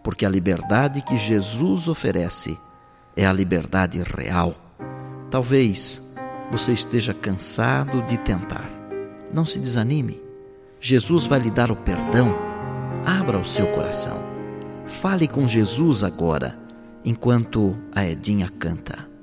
porque a liberdade que Jesus oferece é a liberdade real. Talvez você esteja cansado de tentar. Não se desanime. Jesus vai lhe dar o perdão. Abra o seu coração. Fale com Jesus agora, enquanto a Edinha canta.